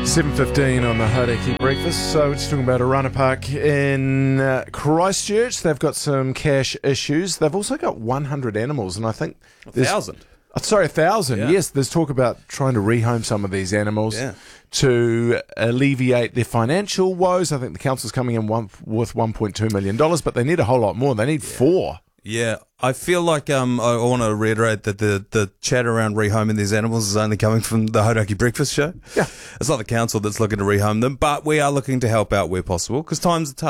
7:15 on the Hauraki Breakfast. So we're just talking about Orana Park in Christchurch. They've got some cash issues. They've also got 100 animals, and I think 1,000. Sorry, 1,000. Yeah. Yes, there's talk about trying to rehome some of these animals to alleviate their financial woes. I think the council's coming in with $1.2 million, but they need a whole lot more. They need four. Yeah, I feel like I want to reiterate that the chat around rehoming these animals is only coming from the Hauraki Breakfast Show. Yeah. It's not the council that's looking to rehome them, but we are looking to help out where possible because times are tough.